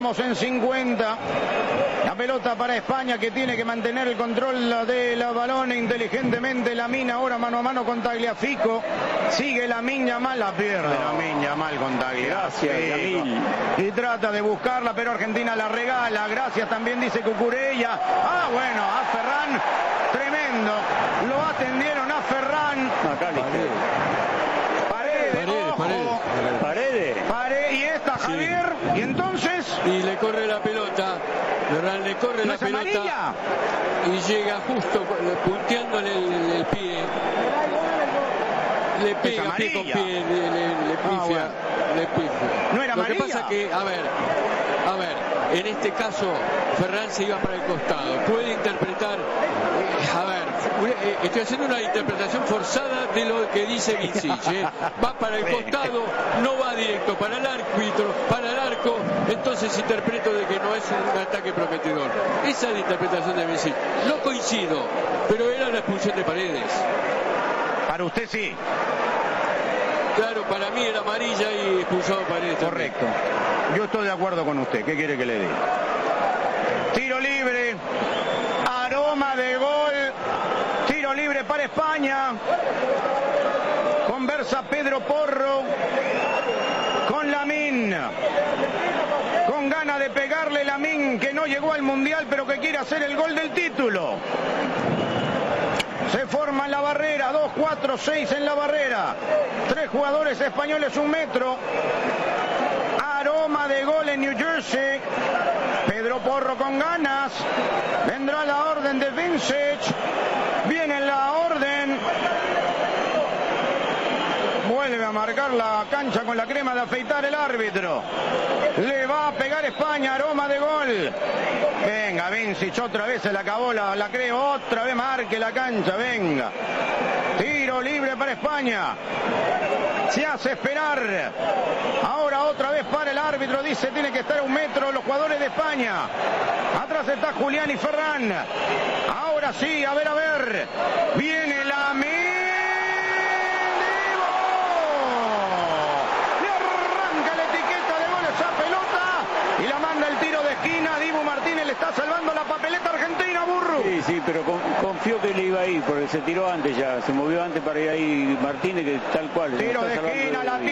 Estamos en 50. La pelota para España, que tiene que mantener el control del balón inteligentemente. Lamine ahora mano a mano con Tagliafico. Sigue Lamine Yamal, la pierde Lamine Yamal con Tagliafico. Y trata de buscarla, pero Argentina la regala. Gracias también dice Cucurella. Ah, bueno, a Ferran. Tremendo. Lo atendieron a Ferran. Paredes. Y esta Javier. Sí. Y entonces. Y le corre la pelota. Ferran le corre la pelota. Amarilla? Y llega justo punteándole el pie. Le pega pie con pie. Le pifia. Le pifia. No era amarilla. Lo que pasa que, a ver. En este caso, Ferran se iba para el costado. Puede interpretar. Estoy haciendo una interpretación forzada de lo que dice Vincic. Va para el costado, no va directo para el árbitro, para el arco. Entonces interpreto de que no es un ataque prometedor. Esa es la interpretación de Vincic. No coincido, pero era la expulsión de Paredes. Para usted sí. Claro, para mí era amarilla y expulsado Paredes. Correcto. También. Yo estoy de acuerdo con usted. ¿Qué quiere que le diga? Tiro libre. Aroma de gol. Tiro libre para España. Conversa Pedro Porro con Lamine. Con ganas de pegarle Lamine, que no llegó al Mundial, pero que quiere hacer el gol del título. Se forma en la barrera, 2, 4, 6 en la barrera. 3 jugadores españoles, 1 metro. Aroma de gol en New Jersey. Pedro Porro con ganas. Vendrá la orden de Vincic. Viene la orden. Vuelve a marcar la cancha con la crema de afeitar el árbitro. Le va a pegar España, aroma de gol. Venga, Vincic, otra vez se le acabó la creo, otra vez marque la cancha, venga. Tiro libre para España. Se hace esperar. Ahora otra vez para el árbitro, dice tiene que estar a 1 metro los jugadores de España. Atrás está Julián y Ferran. Ahora sí, a ver. Viene Lamine. Y la manda el tiro de esquina. Dibu Martínez le está salvando la papeleta argentina, Burru. Sí, pero confió que le iba a ir, porque se tiró antes ya. Se movió antes para ir ahí Martínez, que tal cual. Tiro de esquina, la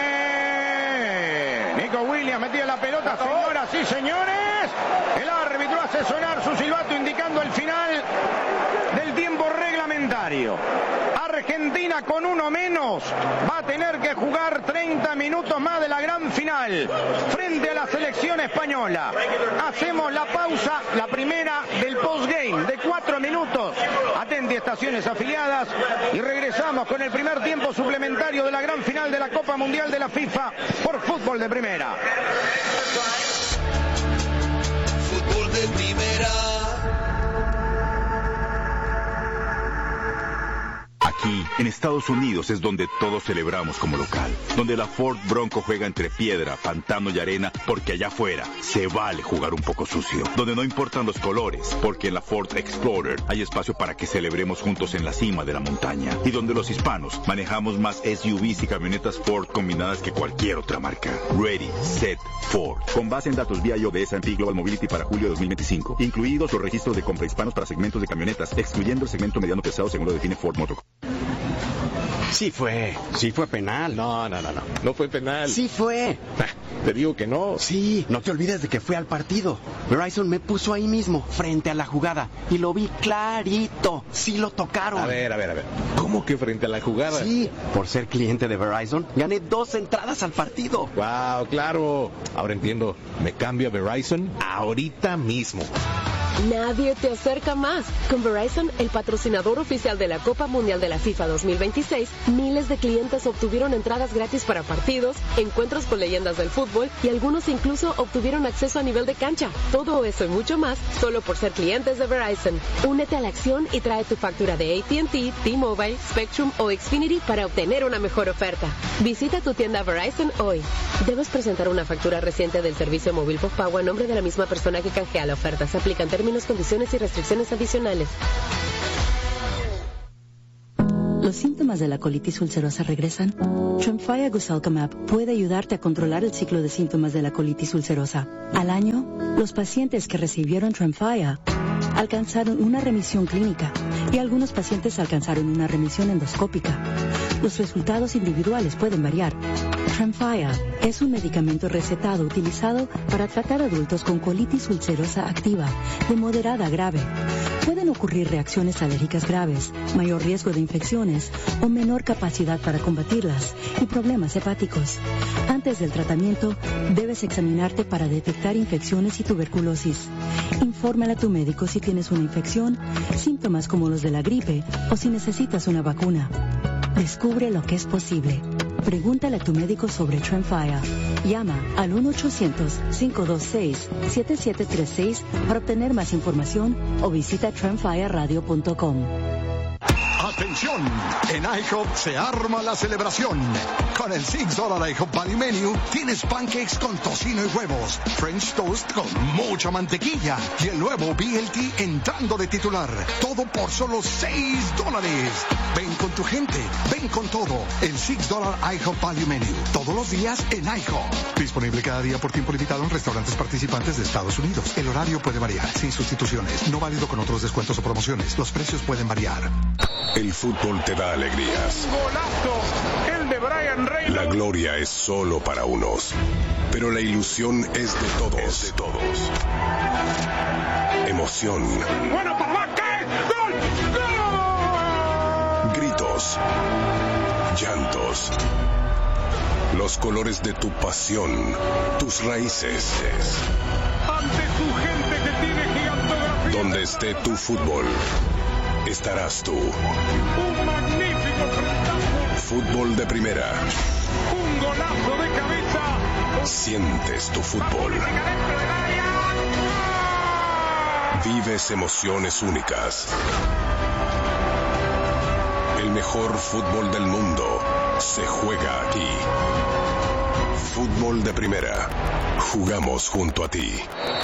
tiene Nico Williams, metía la pelota, señoras y señores. El árbitro hace sonar su silbato indicando el final del tiempo reglamentario. Argentina con 1 menos va a tener que jugar 30 minutos más de la gran final frente a la selección española. Hacemos la pausa, la primera del postgame de 4 minutos. Atenti estaciones afiliadas y regresamos con el primer tiempo suplementario de la gran final de la Copa Mundial de la FIFA por Fútbol de Primera. Fútbol de Primera. Aquí, en Estados Unidos, es donde todos celebramos como local. Donde la Ford Bronco juega entre piedra, pantano y arena, porque allá afuera se vale jugar un poco sucio. Donde no importan los colores, porque en la Ford Explorer hay espacio para que celebremos juntos en la cima de la montaña. Y donde los hispanos manejamos más SUVs y camionetas Ford combinadas que cualquier otra marca. Ready, Set, Ford. Con base en datos BIO de S&P Global Mobility para julio de 2025. Incluidos los registros de compra hispanos para segmentos de camionetas, excluyendo el segmento mediano pesado según lo define Ford Motor. Sí fue penal. No fue penal. Sí fue. Te digo que no. Sí, no te olvides de que fue al partido. Verizon me puso ahí mismo, frente a la jugada, y lo vi clarito. Sí lo tocaron. A ver. ¿Cómo que frente a la jugada? Sí, por ser cliente de Verizon, gané 2 entradas al partido. Wow, claro. Ahora entiendo. Me cambio a Verizon ahorita mismo. Nadie te acerca más. Con Verizon, el patrocinador oficial de la Copa Mundial de la FIFA 2026, miles de clientes obtuvieron entradas gratis para partidos, encuentros con leyendas del fútbol y algunos incluso obtuvieron acceso a nivel de cancha. Todo eso y mucho más solo por ser clientes de Verizon. Únete a la acción y trae tu factura de AT&T, T-Mobile, Spectrum o Xfinity para obtener una mejor oferta. Visita tu tienda Verizon hoy. Debes presentar una factura reciente del servicio móvil postpago a nombre de la misma persona que canjea la oferta. Se aplican términos, condiciones y restricciones adicionales. ¿Los síntomas de la colitis ulcerosa regresan? Tremfya Guselkumab puede ayudarte a controlar el ciclo de síntomas de la colitis ulcerosa. Al año, los pacientes que recibieron Tremfya alcanzaron una remisión clínica y algunos pacientes alcanzaron una remisión endoscópica. Los resultados individuales pueden variar. Tremfya es un medicamento recetado utilizado para tratar adultos con colitis ulcerosa activa de moderada a grave. Pueden ocurrir reacciones alérgicas graves, mayor riesgo de infecciones o menor capacidad para combatirlas y problemas hepáticos. Antes del tratamiento, debes examinarte para detectar infecciones y tuberculosis. Infórmale a tu médico si tienes una infección, síntomas como los de la gripe o si necesitas una vacuna. Descubre lo que es posible. Pregúntale a tu médico sobre Tremfya. Llama al 1-800-526-7736 para obtener más información o visita tremfyaradio.com. ¡Atención! En IHOP se arma la celebración. Con el $6 IHOP Value Menu tienes pancakes con tocino y huevos, French toast con mucha mantequilla y el nuevo BLT entrando de titular. Todo por solo $6. Ven con tu gente, ven con todo. El $6 IHOP Value Menu. Todos los días en IHOP. Disponible cada día por tiempo limitado en restaurantes participantes de Estados Unidos. El horario puede variar, sin sustituciones. No válido con otros descuentos o promociones. Los precios pueden variar. El fútbol te da alegrías. Golazo, el de Brian Reynolds. La gloria es solo para unos, pero la ilusión es de todos. Emoción. Bueno, papá, ¿qué? ¡Gol! ¡Gol! Gritos. Llantos. Los colores de tu pasión, tus raíces. Ante su gente que tiene gigantografía. Donde esté tu fútbol, estarás tú. Un magnífico frentazo. Fútbol de primera. Un golazo de cabeza. Sientes tu fútbol. Vives emociones únicas. El mejor fútbol del mundo se juega aquí. Fútbol de primera. Jugamos junto a ti.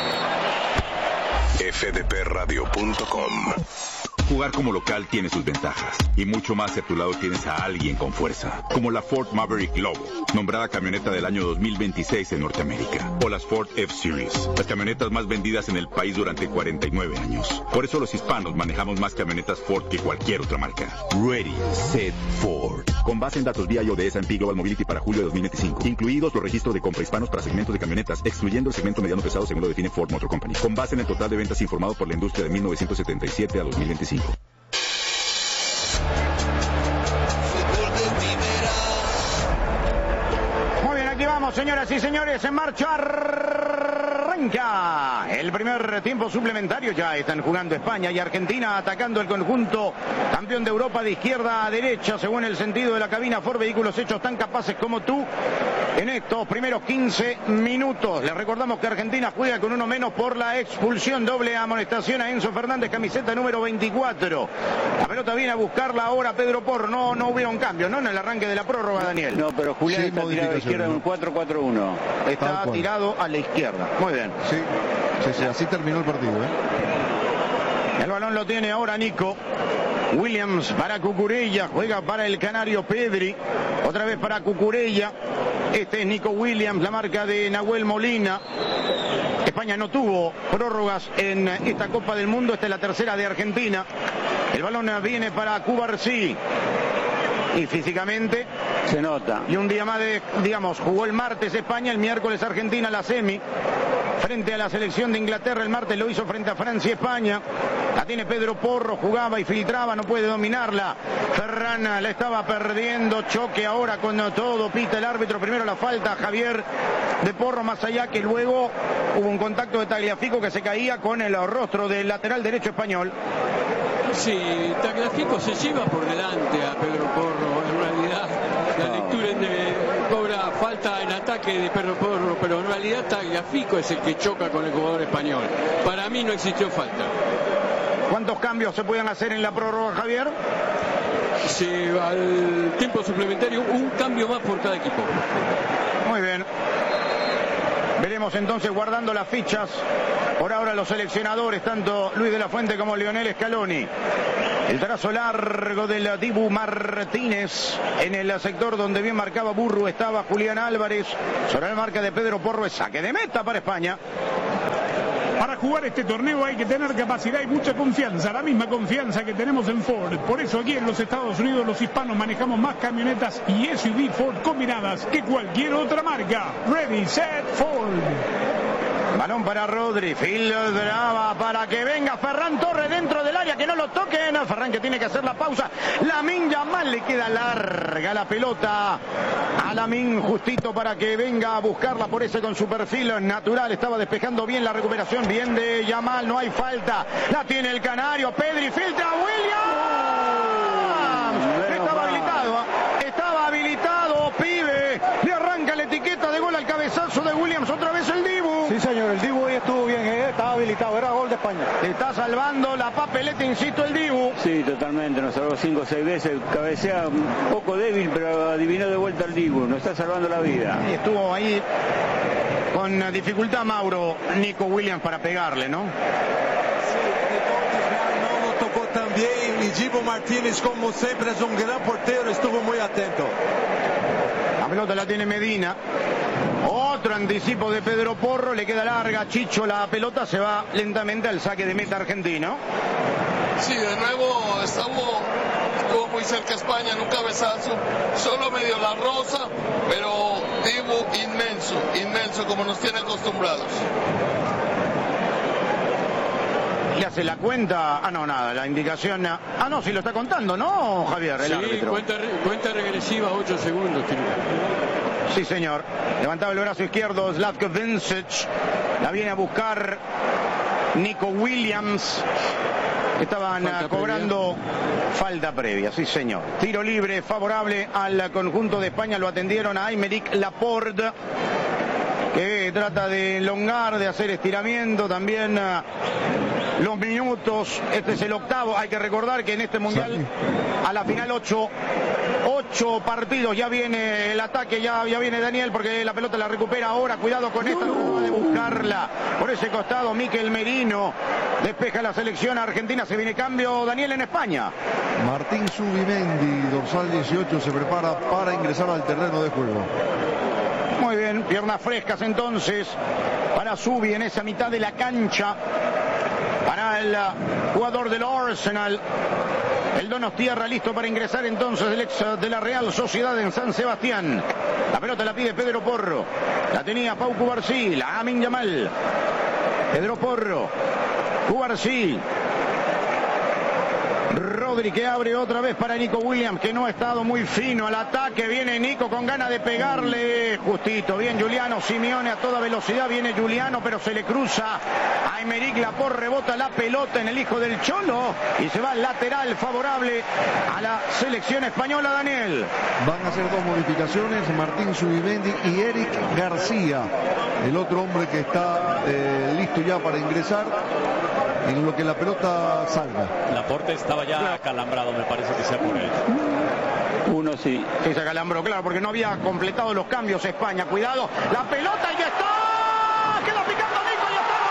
fdpradio.com. Jugar como local tiene sus ventajas y mucho más si a tu lado tienes a alguien con fuerza, como la Ford Maverick Lobo, nombrada camioneta del año 2026 en Norteamérica, o las Ford F-Series, las camionetas más vendidas en el país durante 49 años. Por eso los hispanos manejamos más camionetas Ford que cualquier otra marca. Ready, Set, Ford. Con base en datos vía de S&P Global Mobility para julio de 2025, incluidos los registros de compra hispanos para segmentos de camionetas, excluyendo el segmento mediano pesado según lo define Ford Motor Company, con base en el total de ventas informado por la industria de 1977 a 2025. Muy bien, aquí vamos, señoras y señores, en marcha. Arranca el primer tiempo suplementario. Ya están jugando España y Argentina, atacando el conjunto campeón de Europa de izquierda a derecha, según el sentido de la cabina. Ford Vehículos Hechos tan capaces como tú en estos primeros 15 minutos. Les recordamos que Argentina juega con uno menos por la expulsión. Doble amonestación a Enzo Fernández, camiseta número 24. La pelota viene a buscarla ahora Pedro Porro. No hubieron cambios, ¿no? En el arranque de la prórroga, Daniel. No, pero Julián está tirado a la izquierda en un 4-4-1. Está tirado a la izquierda. Muy bien. Sí, así terminó el partido. El balón lo tiene ahora Nico Williams para Cucurella, juega para el canario Pedri, otra vez para Cucurella. Este es Nico Williams, la marca de Nahuel Molina. España no tuvo prórrogas en esta Copa del Mundo, esta es la tercera de Argentina. El balón viene para Cubarsí. Y físicamente se nota. Y un día más jugó el martes España, el miércoles Argentina la semi frente a la selección de Inglaterra. El martes lo hizo frente a Francia y España. La tiene Pedro Porro, jugaba y filtraba, no puede dominarla. Ferran la estaba perdiendo, choque ahora con todo, pita el árbitro. Primero la falta Javier de Porro, más allá que luego hubo un contacto de Tagliafico que se caía con el rostro del lateral derecho español. Sí, Tagliafico se lleva por delante a Pedro Porro. En realidad la lectura cobra falta en ataque de Pedro Porro, pero en realidad Tagliafico es el que choca con el jugador español. Para mí no existió falta. ¿Cuántos cambios se pueden hacer en la prórroga, Javier? Sí, al tiempo suplementario un cambio más por cada equipo. Muy bien. Veremos entonces, guardando las fichas, por ahora los seleccionadores, tanto Luis de la Fuente como Lionel Scaloni. El trazo largo del Dibu Martínez en el sector donde bien marcaba Burru estaba Julián Álvarez. Sobre la marca de Pedro Porro es saque de meta para España. Para jugar este torneo hay que tener capacidad y mucha confianza, la misma confianza que tenemos en Ford. Por eso aquí en los Estados Unidos los hispanos manejamos más camionetas y SUV Ford combinadas que cualquier otra marca. Ready, set, Ford. Balón para Rodri, filtraba para que venga Ferran Torres dentro del área, que no lo toquen. Ferran que tiene que hacer la pausa. Lamine Yamal le queda larga la pelota a Lamine, justito para que venga a buscarla por ese con su perfil natural. Estaba despejando bien la recuperación, bien de Yamal, no hay falta. La tiene el canario, Pedri filtra a Williams. Estaba habilitado, pibe. Le arranca la etiqueta de gol al cabezazo de Williams, otra vez el Dibu. Sí, señor, el Dibu hoy estuvo bien, estaba habilitado, era gol de España. Está salvando la papeleta, insisto, el Dibu. Sí, totalmente, nos salvó 5 o 6 veces, cabecea un poco débil, pero adivinó de vuelta el Dibu, nos está salvando la vida. Y estuvo ahí con dificultad Mauro, Nico Williams para pegarle, ¿no? Tocó también y Dibu Martínez, como siempre, es un gran portero, estuvo muy atento. La pelota la tiene Medina. Otro anticipo de Pedro Porro, le queda larga Chicho la pelota, se va lentamente al saque de meta argentino. Sí, de nuevo estuvo muy cerca España en un cabezazo, solo medio la rosa, pero Dibu inmenso como nos tiene acostumbrados. Le hace la cuenta, no, nada, la indicación, no, si lo está contando, ¿no, Javier? El árbitro. Cuenta regresiva, 8 segundos. Sí, señor. Levantaba el brazo izquierdo Zlatko Vincic, la viene a buscar Nico Williams. Estaban cobrando falta previa, sí, señor. Tiro libre favorable al conjunto de España, lo atendieron a Aymeric Laporte, que trata de elongar, de hacer estiramiento, también los minutos. Este es el octavo, hay que recordar que en este mundial a la final 8 partidos, ya viene el ataque, ya viene Daniel, porque la pelota la recupera ahora, cuidado con esta, de buscarla por ese costado. Mikel Merino despeja la selección argentina, se viene cambio, Daniel, en España. Martín Zubimendi, dorsal 18, se prepara para ingresar al terreno de juego. Muy bien, piernas frescas entonces para Zubi en esa mitad de la cancha. Para el jugador del Arsenal, el Donostierra, listo para ingresar entonces el ex de la Real Sociedad en San Sebastián. La pelota la pide Pedro Porro, la tenía Pau Cubarsí, Lamine Yamal, Pedro Porro, Cubarsí, Rodri que abre otra vez para Nico Williams, que no ha estado muy fino al ataque. Viene Nico con ganas de pegarle, justito, bien Giuliano Simeone a toda velocidad, viene Giuliano, pero se le cruza a Aymeric Laporte, rebota la pelota en el hijo del Cholo y se va al lateral favorable a la selección española, Daniel. Van a hacer 2 modificaciones, Martín Zubimendi y Eric García, el otro hombre que está listo ya para ingresar en lo que la pelota salga. Laporte estaba ya acalambrado, me parece que sea por él. Uno sí. Sí, se acalambró, claro, porque no había completado los cambios España. Cuidado, la pelota y ya está. Queda picando Nico, ya está.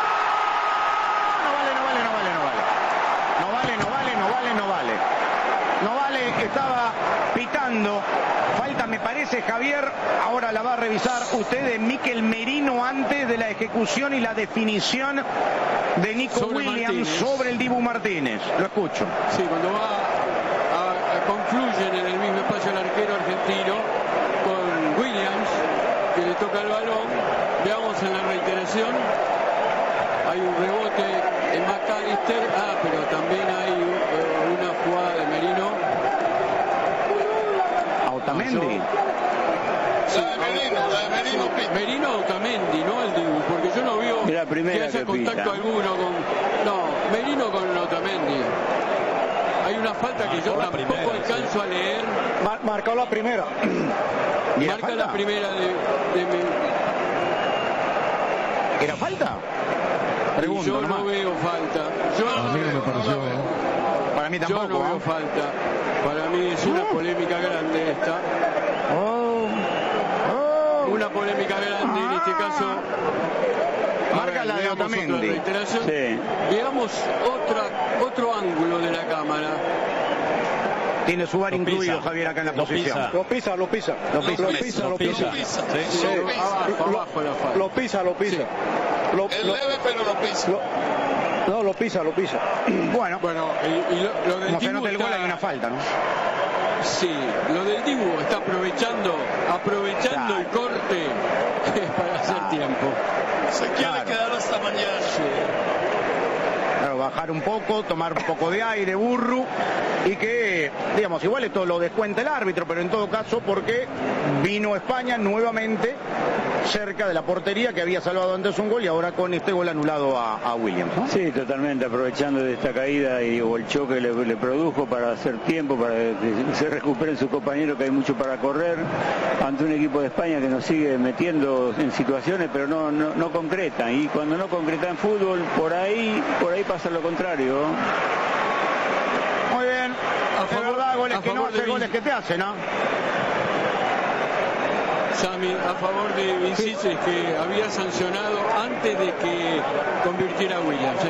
No vale, estaba picando. Falta, me parece, Javier, ahora la va a revisar usted, de Mikel Merino antes de la ejecución y la definición de Nico Williams sobre el Dibu Martínez. Lo escucho. Sí, cuando concluyen en el mismo espacio el arquero argentino con Williams, que le toca el balón. Veamos en la reiteración. Hay un rebote en McAllister. Pero también hay una jugada de Merino. A Otamendi. Merino o Otamendi, no el Dibu, porque yo no veo que haya contacto alguno con... No, Merino con Otamendi. Hay una falta que yo tampoco alcanzo a leer. Marcó la primera. Marca la primera de ¿Era falta? Pregunto, yo no veo falta. A mí no me pareció. Para mí tampoco. Yo no veo falta. Para mí es una polémica grande esta. una polémica grande en este caso. Marca la de Otamendi. Sí. Veamos otro ángulo de la cámara. Tiene su bar incluido, Javier, acá en la posición. Lo pisa. Lo pisa. Es leve, pero lo pisa. No, lo pisa. Bueno, y lo del como se Dibu nota el gol hay una falta, ¿no? Sí, lo del Dibu está aprovechando el corte para hacer tiempo. Se quiere quedar hasta mañana. Sí. Claro, bajar un poco, tomar un poco de aire, Burru, y que, digamos, igual esto lo descuenta el árbitro, pero en todo caso porque vino España nuevamente cerca de la portería que había salvado antes un gol y ahora con este gol anulado a Williams, ¿no? Sí, totalmente, aprovechando de esta caída o el choque que le produjo para hacer tiempo, para que se recuperen sus compañeros, que hay mucho para correr, ante un equipo de España que nos sigue metiendo en situaciones, pero no concreta, y cuando no concreta en fútbol, por ahí pasa lo contrario. Muy bien, de verdad, goles que no hace, goles que te hacen, ¿no? Sami, a favor de Vincic, que había sancionado antes de que convirtiera a Williams.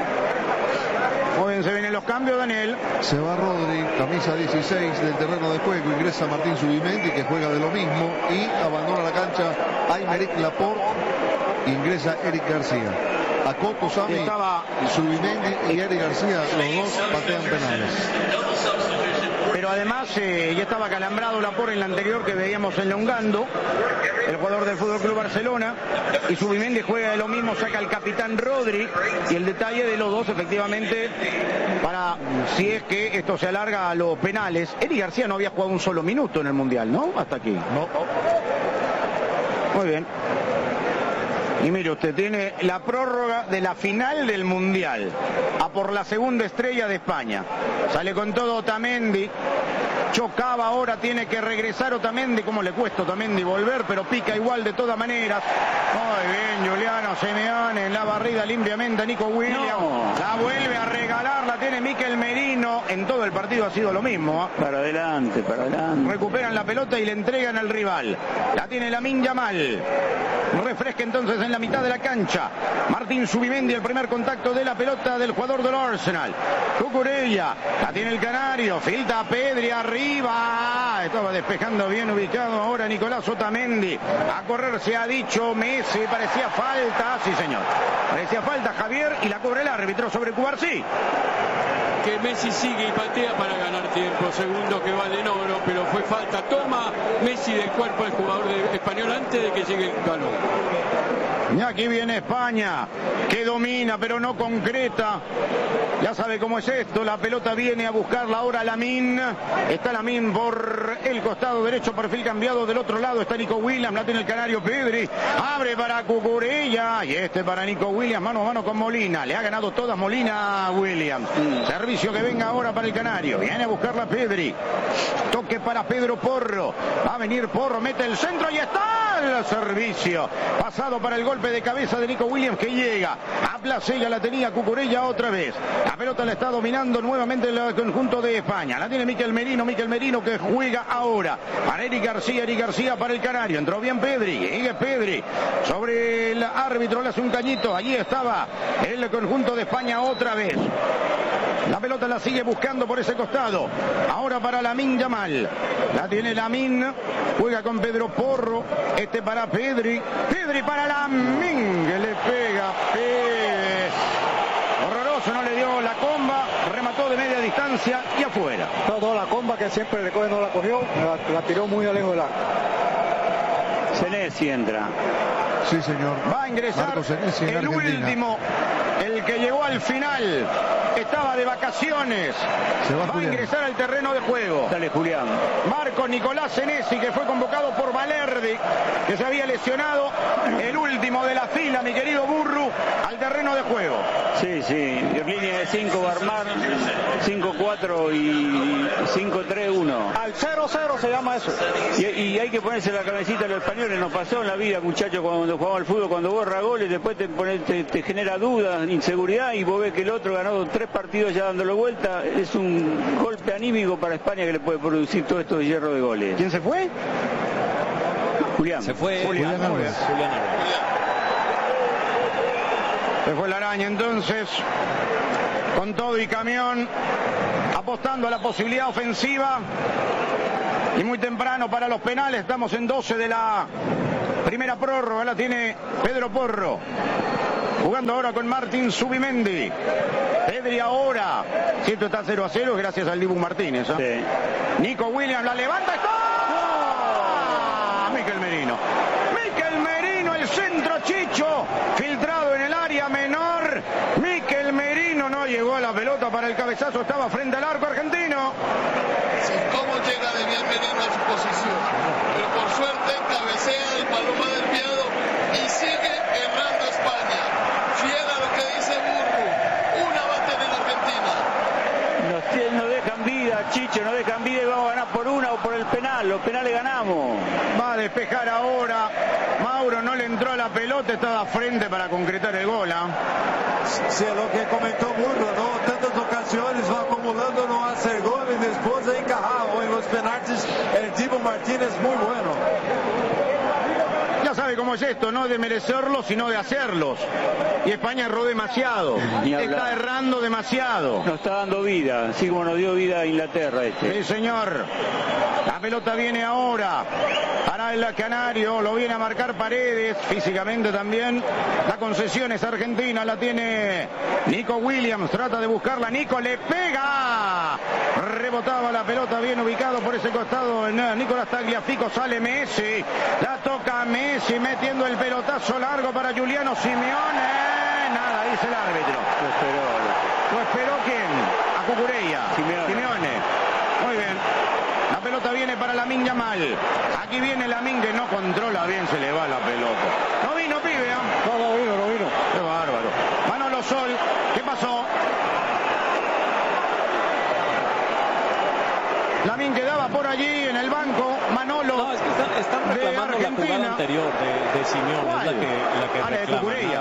Muy bien, se vienen los cambios, Daniel. Se va Rodri, camisa 16 del terreno de juego, ingresa Martín Zubimendi, que juega de lo mismo, y abandona la cancha Aymeric Laporte, ingresa Eric García. Acoto, Sami, Zubimendi y Eric García, los dos patean penales. Pero además ya estaba calambrado Laporte en la anterior que veíamos enlongando, el jugador del Fútbol Club Barcelona, y Zubimendi juega de lo mismo, saca al capitán Rodri, y el detalle de los dos efectivamente para si es que esto se alarga a los penales. Eric García no había jugado un solo minuto en el Mundial, ¿no? Hasta aquí. No. Muy bien. Y mire, usted tiene la prórroga de la final del Mundial, a por la segunda estrella de España. Sale con todo Otamendi, chocaba, ahora tiene que regresar Otamendi, como le cuesta Otamendi volver, pero pica igual de todas maneras. Muy bien, Juliano Simeone en la barrida limpiamente a Nico Williams. No. La vuelve a regalar, la tiene Mikel Merino. En todo el partido ha sido lo mismo, ¿eh? Para adelante. Recuperan la pelota y le entregan al rival. La tiene Lamine Yamal. Refresca entonces en la mitad de la cancha. Martín Zubimendi, el primer contacto de la pelota del jugador del Arsenal. Cucurella, la tiene el canario, filtra a Pedri arriba. Estaba despejando bien ubicado ahora Nicolás Otamendi. A correr se ha dicho Messi, parecía falta. Sí, señor. Parecía falta, Javier, y la cobra el árbitro sobre Cubarsí. Que Messi sigue y patea para ganar tiempo, segundo que vale oro, pero fue falta. Toma Messi del cuerpo del jugador español antes de que llegue el balón. Y aquí viene España, que domina pero no concreta. Ya sabe cómo es esto, la pelota viene a buscarla ahora Lamine. Está Lamine por el costado derecho, perfil cambiado. Del otro lado está Nico Williams, la tiene el canario Pedri. Abre para Cucurella y este para Nico Williams, mano a mano con Molina. Le ha ganado todas Molina a Williams. Servicio que venga ahora para el canario. Viene a buscarla Pedri. Toque para Pedro Porro. Va a venir Porro, mete el centro y está el servicio. Pasado para el golpe de cabeza de Nico Williams que llega. A Placella la tenía Cucurella otra vez. La pelota la está dominando nuevamente el conjunto de España. La tiene Mikel Merino que juega ahora. Para Eric García para el canario. Entró bien Pedri. Sigue Pedri. Sobre el árbitro le hace un cañito. Allí estaba el conjunto de España otra vez. La pelota la sigue buscando por ese costado. Ahora para Lamine Yamal. La tiene Lamine. Juega con Pedro Porro. Este para Pedri. Pedri para Lamine. Que le pega. Horroroso, no le dio la comba. Remató de media distancia y afuera. No, la comba que siempre le coge no la cogió. La tiró muy lejos del arco. Senesi entra. Sí, señor. Va a ingresar el último. El que llegó al final. Estaba de vacaciones. Va a ingresar al terreno de juego. Dale, Julián. Marco Nicolás Senesi, que fue convocado por Valerdi, que se había lesionado. El último de la fila, mi querido Burru, al terreno de juego. Sí. Línea de 5 va a armar. 5-4 y 5-3-1. Al 0-0 se llama eso. Y hay que ponerse la cabecita a los españoles. Nos pasó en la vida, muchachos, cuando jugamos al fútbol, cuando borra goles, después te genera dudas, inseguridad, y vos ves que el otro ganó 3 partidos ya dándolo vuelta. Es un golpe anímico para España que le puede producir todo esto de hierro de goles. ¿Quién se fue? Julián. Se fue Julián Álvarez. Se fue la araña entonces, con todo y camión, apostando a la posibilidad ofensiva. Y muy temprano para los penales, estamos en 12 de la primera prórroga, la tiene Pedro Porro. Jugando ahora con Martín Zubimendi. Pedri ahora. Si esto está 0-0 es gracias al Dibu Martínez. ¿Eh? Sí. Nico Williams la levanta. ¡Está! Mikel Merino. Mikel Merino, el centro Chicho. Filtrado en el área menor. Mikel Merino no llegó a la pelota para el cabezazo. Estaba frente al arco argentino. Sí, cómo llega de bien Merino a su posición. Pero por suerte cabecea el balón va desviado y sigue errando España. Fiel a lo que dice Burru, una va a tener Argentina. No dejan vida, Chicho, no dejan vida y vamos a ganar por una o por el penal. Los penales ganamos. Va a despejar ahora. Mauro no le entró a la pelota, estaba frente para concretar el gol. Sí, lo que comentó Burro, ¿no? Tantas ocasiones va acumulando, no hace gol y después ha encajado. En los penaltis, el Dibu Martínez muy bueno. Ya sabe cómo es esto, no de merecerlos, sino de hacerlos. Y España erró demasiado. Está errando demasiado. Nos está dando vida, así como nos dio vida a Inglaterra este. Sí, señor. La pelota viene ahora para el canario, lo viene a marcar Paredes, físicamente también. La concesión es argentina, la tiene Nico Williams, trata de buscarla, Nico le pega. Rebotaba la pelota, bien ubicado por ese costado Nicolás Tagliafico, sale Messi, la toca Messi metiendo el pelotazo largo para Giuliano Simeone. Nada, dice el árbitro. ¿Lo esperó quién? A Cucurella. Simeone. Muy bien. La pelota viene para Lamine Yamal. Aquí viene Lamine que no controla bien, se le va la pelota. No vino, pibe, ¿eh? No vino. Qué bárbaro. Manolo Sol, ¿qué pasó? Lamine quedaba por allí en el banco. Manolo. No, es que están reclamando la jugada anterior de Simeone. ¿Cuál? Es la que de reclama. Cucurella.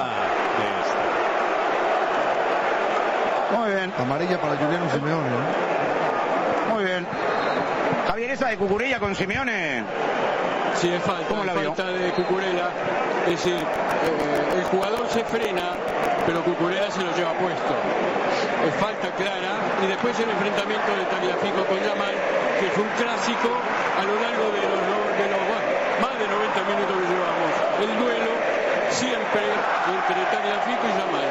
Muy bien. Amarilla para Giuliano Simeone, ¿no? Muy bien. Javier, esa de Cucurella con Simeone. Sí, es falta. ¿Cómo la vio? Falta de Cucurella. Es decir, el jugador se frena, pero Cucurella se lo lleva puesto. Es falta clara. Y después el enfrentamiento de Tagliafico con Yamal, que fue un clásico a lo largo de los más de 90 minutos que llevamos. El duelo siempre entre Tagliafico y Yamal.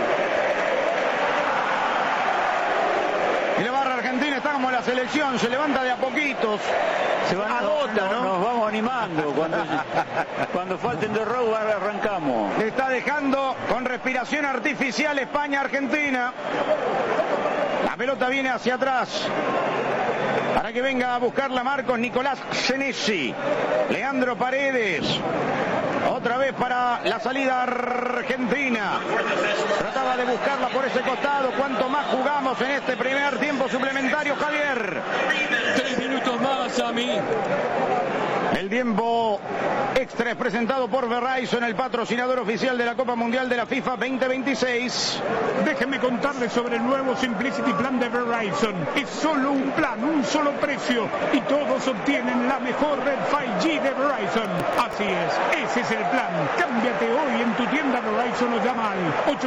Y la barra argentina está como la selección, se levanta de a poquitos. Se van agota, ¿no? Nos vamos animando. Cuando falten de robo arrancamos. Le está dejando con respiración artificial España-Argentina. La pelota viene hacia atrás. Para que venga a buscarla Marcos Nicolás Senesi. Leandro Paredes. Otra vez para la salida argentina. Trataba de buscarla por ese costado. ¿Cuánto más jugamos en este primer tiempo suplementario, Javier? 3 minutos más a mí. El tiempo extra es presentado por Verizon, el patrocinador oficial de la Copa Mundial de la FIFA 2026. Déjenme contarles sobre el nuevo Simplicity Plan de Verizon. Es solo un plan, un solo precio y todos obtienen la mejor red 5G de Verizon. Así es, ese es el plan. Cámbiate hoy en tu tienda Verizon o llama al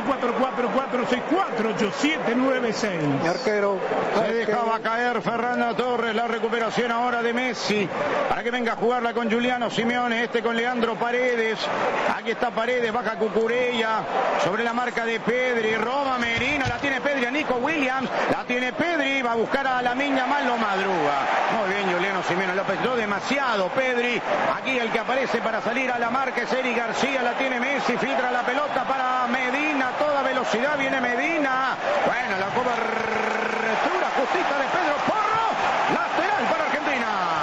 844-464-8796. Arquero. Se dejaba caer Ferran Torres, la recuperación ahora de Messi, para que venga a jugarla con Giuliano Simeone, este con Leandro Paredes. Aquí está Paredes, baja Cucurella, sobre la marca de Pedri, Roma Merino, la tiene Pedri a Nico Williams, la tiene Pedri, va a buscar a Lamine Yamal, lo madruga. Muy bien Giuliano Simeone, lo apretó demasiado Pedri. Aquí el que aparece para salir a la marca es Eric García, la tiene Messi, filtra la pelota para Medina, toda velocidad viene Medina. Bueno, la cobertura justita de Pedro Porro, lateral para Argentina.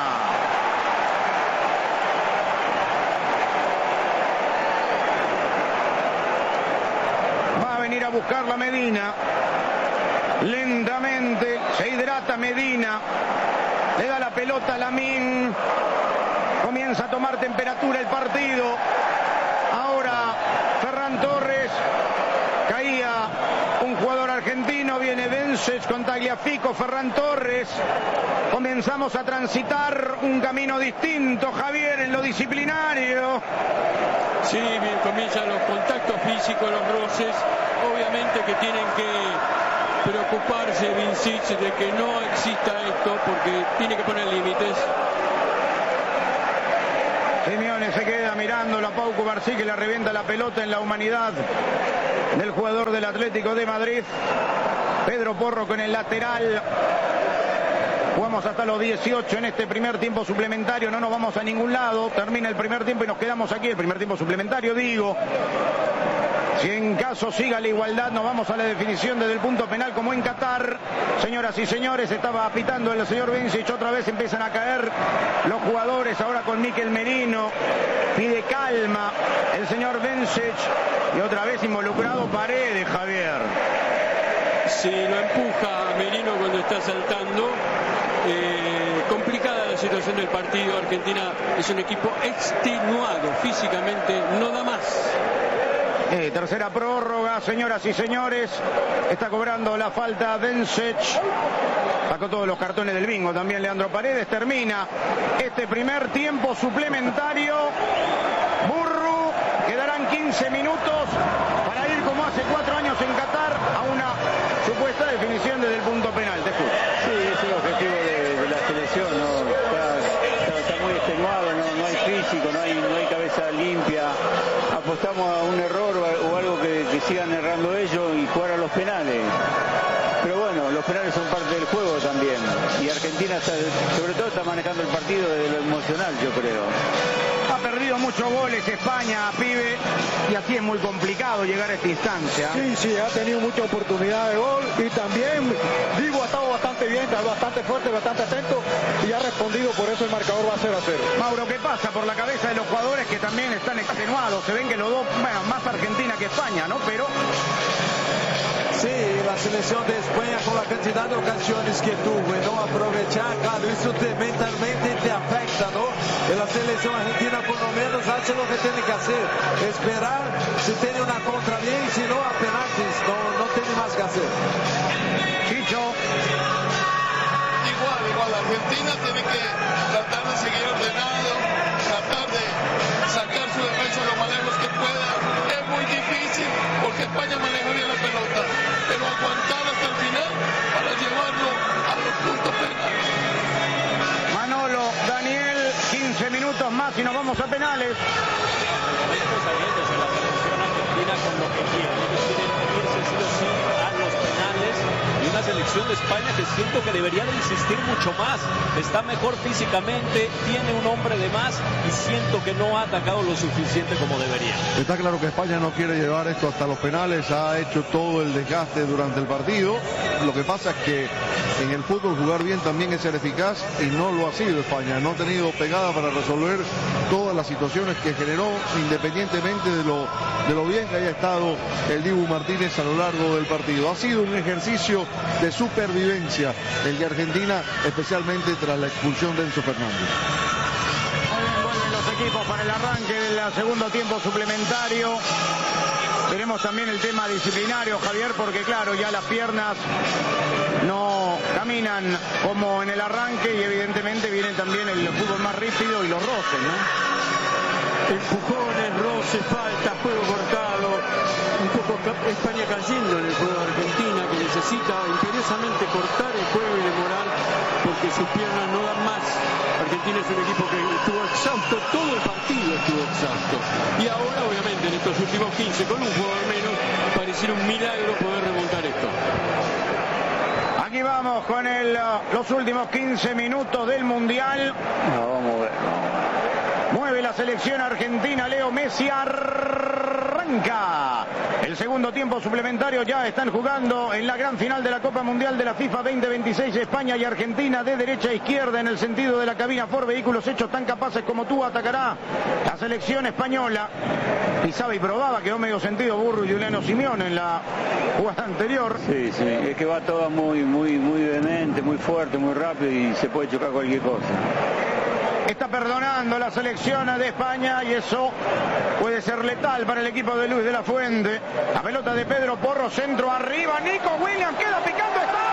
Va a venir a buscar la Medina. Lentamente se hidrata Medina. Le da la pelota a Lamine. Comienza a tomar temperatura el partido. Ahora Ferran Torres. Caía un jugador argentino. argentino, viene Benšić con Tagliafico, Ferran Torres. Comenzamos a transitar un camino distinto, Javier, en lo disciplinario. Sí, bien, comienzan los contactos físicos, los roces. Obviamente que tienen que preocuparse Benšić de que no exista esto, porque tiene que poner límites. Simeone se queda mirándolo a Pau Cubarsí, que le revienta la pelota en la humanidad del jugador del Atlético de Madrid. Pedro Porro con el lateral. Jugamos hasta los 18 en este primer tiempo suplementario. No nos vamos a ningún lado. Termina el primer tiempo y nos quedamos aquí. El primer tiempo suplementario, digo. Si en caso siga la igualdad, nos vamos a la definición desde el punto penal como en Qatar. Señoras y señores, estaba pitando el señor Benšić. Otra vez empiezan a caer los jugadores. Ahora con Mikel Merino. Pide calma el señor Benšić. Y otra vez involucrado Paredes, Javier. Sí, lo empuja Merino cuando está saltando. Complicada la situación del partido. Argentina es un equipo extenuado físicamente, no da más. Tercera prórroga, señoras y señores. Está cobrando la falta Benšić. Sacó todos los cartones del bingo también Leandro Paredes. Termina este primer tiempo suplementario. Burru, quedarán 15 minutos para ir como hace 4 años en Qatar a una supuesta definición desde el punto penal. Te escucho. Sí, es el objetivo de la selección, ¿no? Está muy extenuado, no hay físico, no hay cabeza limpia. Apostamos a un error o algo que sigan errando ellos y jugar a los penales. Pero bueno, los penales son parte del juego también. Y Argentina sobre todo está manejando el partido desde lo emocional, yo creo. Ha perdido muchos goles España, pibe, y así es muy complicado llegar a esta instancia. Sí, ha tenido mucha oportunidad de gol y también Diego ha estado bastante bien, está bastante fuerte, bastante atento y ha respondido, por eso el marcador va a ser 0-0. Mauro, ¿qué pasa por la cabeza de los jugadores que también están extenuados? Se ven que los dos, bueno, más Argentina que España, ¿no? Pero... Sí, la selección de España con la cantidad de ocasiones que tuvo y no aprovechar, claro, eso mentalmente te afecta, ¿no? Y la selección argentina por lo menos hace lo que tiene que hacer, esperar si tiene una contra bien y si no a penaltis, no tiene más que hacer. Chicho. Igual, Argentina tiene que tratar de seguir ordenado, tratar de sacar su defensa lo más lejos que pueda. Es muy difícil porque España maneja bien la pelota, pero aguantar hasta el final para llevarlo a los puntos penales. Manolo, Daniel, 15 minutos más y nos vamos a penales. Estos salientes en la selección argentina con lo que quieren. Ellos quieren irse sí o sí a los penales. Y una selección de España que siento que debería de insistir mucho más. Está mejor físicamente, tiene un hombre de más y siento que no ha atacado lo suficiente como debería. Está claro que España no quiere llevar esto hasta los penales, ha hecho todo el desgaste durante el partido. Lo que pasa es que en el fútbol jugar bien también es ser eficaz y no lo ha sido España. No ha tenido pegada para resolver todas las situaciones que generó, independientemente de lo bien que haya estado el Dibu Martínez a lo largo del partido. Ha sido un ejercicio de supervivencia el de Argentina, especialmente tras la expulsión de Enzo Fernández. Vuelven los equipos para el arranque del segundo tiempo suplementario. Veremos también el tema disciplinario, Javier, porque claro, ya las piernas no caminan como en el arranque y evidentemente viene también el fútbol más rígido y los roces, ¿no? Empujones, roces, falta, juego cortado. Un poco España cayendo en el juego de Argentina, que necesita imperiosamente cortar el juego y demorar porque sus piernas no dan más. Argentina es un equipo que estuvo exhausto, todo el partido estuvo exhausto. Y ahora, obviamente, en estos últimos 15, con un jugador menos, pareciera un milagro poder remontar esto. Aquí vamos con los últimos 15 minutos del Mundial. No, vamos a ver. Mueve la selección argentina, Leo Messi arranca. El segundo tiempo suplementario, ya están jugando en la gran final de la Copa Mundial de la FIFA 2026, España y Argentina de derecha a izquierda en el sentido de la cabina. Por vehículos hechos tan capaces como tú, atacará la selección española. Pisaba y probaba, quedó medio sentido Burru y Juliano Simeone en la jugada anterior. Sí, es que va todo muy vehemente, muy fuerte, muy rápido y se puede chocar cualquier cosa. Está perdonando la selección de España y eso puede ser letal para el equipo de Luis de la Fuente. La pelota de Pedro Porro, centro arriba, Nico Williams queda picando, está